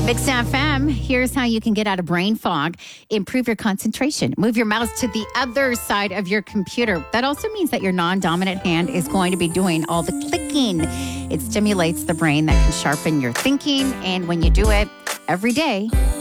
Mix FM, here's how you can get out of brain fog, improve your concentration, move your mouse to the other side of your computer. That also means that your non-dominant hand is going to be doing all the clicking. It stimulates the brain that can sharpen your thinking. And when you do it every day,